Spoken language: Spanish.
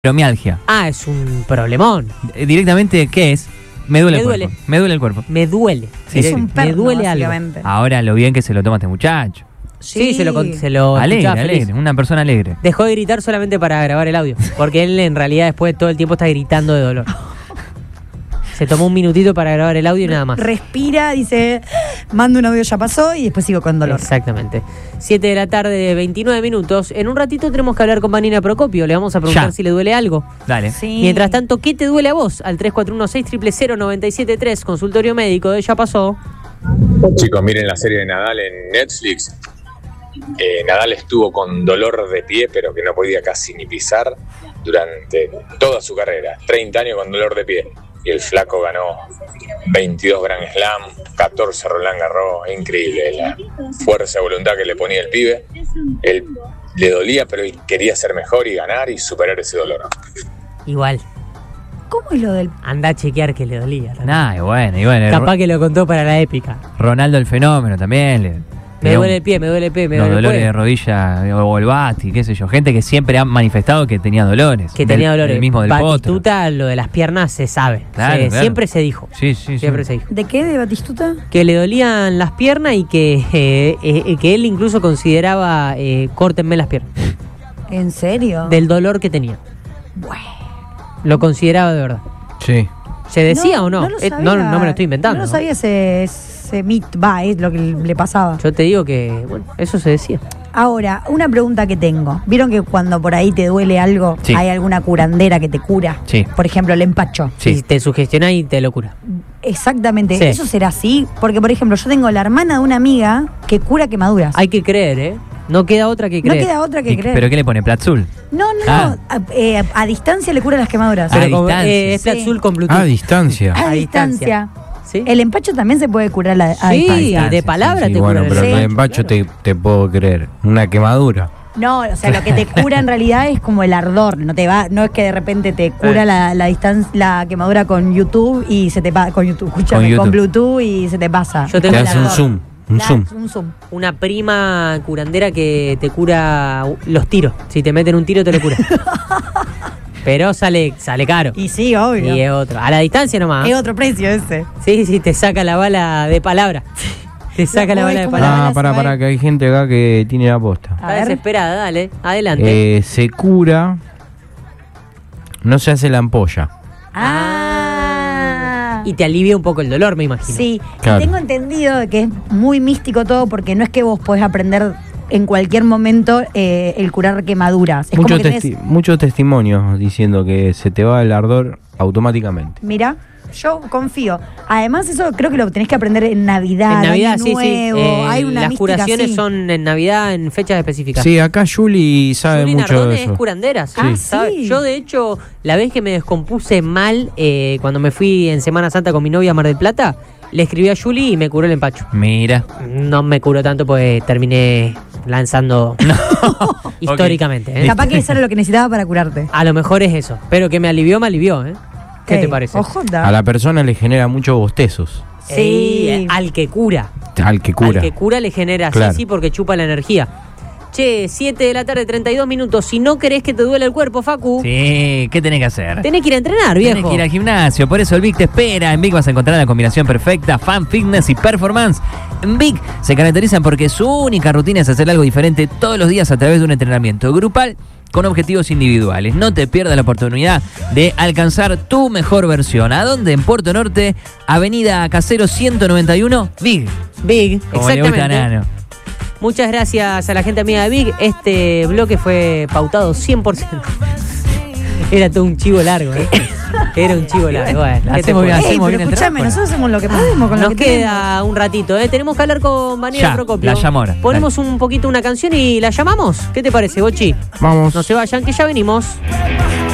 Fibromialgia. Ah, es un problemón. Directamente, ¿qué es? Me duele el cuerpo. Me duele el cuerpo. Me duele. Sí, Es sí. un perno, Me duele algo. básicamente. Ahora lo bien que se lo toma este muchacho. Sí, se lo Alegre, escuchaba feliz. alegre, una persona alegre. Dejó de gritar solamente para grabar el audio. Porque él en realidad después todo el tiempo está gritando de dolor. Se tomó un minutito para grabar el audio y nada más. Respira, dice, mando un audio, ya pasó, y después sigo con dolor. Exactamente. 7 de la tarde, 29 minutos. En un ratito tenemos que hablar con Vanina Procopio. Le vamos a preguntar Ya. si le duele algo. Dale. Sí. Mientras tanto, ¿qué te duele a vos? Al 3416-00973, consultorio médico de Ya Pasó. Chicos, miren la serie de Nadal en Netflix. Nadal estuvo con dolor de pie, pero que no podía casi ni pisar durante toda su carrera. 30 años con dolor de pie. Y el flaco ganó 22 Grand Slam, 14 Roland Garros. Increíble la fuerza de voluntad que le ponía el pibe. Él le dolía, pero él quería ser mejor y ganar y superar ese dolor. Igual, ¿Cómo es lo del...? anda a chequear que le dolía. Nah, y bueno. Capaz que lo contó para la épica. Ronaldo el fenómeno también. Me duele el pie, me duele el pie, me los duele el dolores pie. de rodilla o el bati, qué sé yo. Gente que siempre ha manifestado que tenía dolores. Que tenía dolores. El mismo del potro. Batistuta, lo de las piernas se sabe. Claro, claro. Siempre se dijo. Sí. Siempre se dijo. ¿De qué? ¿De Batistuta? Que le dolían las piernas y que él incluso consideraba córtenme las piernas. ¿En serio? Del dolor que tenía. Bueno. Lo consideraba de verdad. Sí. ¿Se decía o no? No lo sabía. No me lo estoy inventando. No lo sabía ese mito, es lo que le pasaba. Yo te digo que, bueno, eso se decía. Ahora, una pregunta que tengo. ¿Vieron que cuando por ahí te duele algo, Sí. hay alguna curandera que te cura? Sí. Por ejemplo, el empacho. Sí. Y te sugestionás y te lo cura. Exactamente. Sí. ¿Eso será así? Porque, por ejemplo, yo tengo la hermana de una amiga que cura quemaduras. Hay que creer, ¿eh? No queda otra que No creer. queda otra que creer. ¿Pero qué le pone? ¿Platzul? No. Ah. A distancia le cura las quemaduras. Pero A con, distancia. es Flat Sí. Azul con Bluetooth. A distancia. A a distancia. ¿Sí? El empacho también se puede curar a Sí, distancia. de palabra Sí, te bueno, cura. pero Sí. el empacho te puedo creer. Una quemadura. No, o sea, lo que te cura en realidad es como el ardor. No es que de repente te cura la quemadura con YouTube y se te pasa. Con YouTube, escúchame, Con con YouTube. Bluetooth y se te pasa. Yo Te tengo hace un zoom. Un Claro, zoom. un zoom. una prima curandera que te cura los tiros. Si te meten un tiro, te lo cura. Pero sale caro. Y sí, obvio. Y es otro. A la distancia nomás. Es otro precio ese. Sí, te saca la bala de palabra. Te saca la voy bala de como palabra. bala Ah, se va para, a ir. que hay gente acá que tiene la posta. A Está ver. desesperada, dale. Adelante. Se cura. No se hace la ampolla. Ah. Y te alivia un poco el dolor, me imagino. Sí, Claro. y tengo entendido que es muy místico todo porque no es que vos podés aprender en cualquier momento el curar quemaduras. Es Muchos como que tenés, muchos testimonios diciendo que se te va el ardor automáticamente. mira, yo confío. Además eso creo que lo tenés que aprender en Navidad, En Navidad, Año sí, Nuevo, sí. hay una Las mística curaciones así. son en Navidad, en fechas específicas. Sí, acá Juli sabe Juli mucho Nardone de eso. es curandera, sí. Ah, ¿sabe? sí. Yo, de hecho, la vez que me descompuse mal, cuando me fui en Semana Santa con mi novia a Mar del Plata, le escribí a Juli y me curó el empacho. Mira. No me curó tanto, pues terminé lanzando históricamente. ¿eh? Capaz que eso era lo que necesitaba para curarte. A lo mejor es eso. Pero que me alivió, ¿eh? ¿Qué Ey, te parece? Ojo, A la persona le genera muchos bostezos. Sí. Al que cura. Al que cura. Al que cura le genera, Claro. sí, porque chupa la energía. Che, 7 de la tarde, 32 minutos. Si no querés que te duele el cuerpo, Facu, Sí, ¿qué tenés que hacer? tenés que ir a entrenar, viejo. Tienes que ir al gimnasio, por eso el Vic te espera. En Vic vas a encontrar la combinación perfecta, fan, fitness y performance. En Vic se caracterizan porque su única rutina es hacer algo diferente todos los días a través de un entrenamiento grupal con objetivos individuales. No te pierdas la oportunidad de alcanzar tu mejor versión. ¿A dónde? En Puerto Norte, Avenida Casero 191, Vic. Big, Como le gusta a exactamente. Nano. Muchas gracias a la gente amiga de Big. Este bloque fue pautado 100%. Era todo un chivo largo, ¿eh? Era un chivo largo. Bueno, ¿qué te Hacemos puedo bien, decir? Ey, hacemos pero bien el escuchame, trabajo. nosotros hacemos lo que podemos con lo Nos que queda un ratito, ¿eh? Tenemos que hablar con Vanina Ya, Procopio. la llamo ahora. Ponemos un poquito una canción y la llamamos. ¿Qué te parece, Bochi? Vamos. No se vayan, que ya venimos.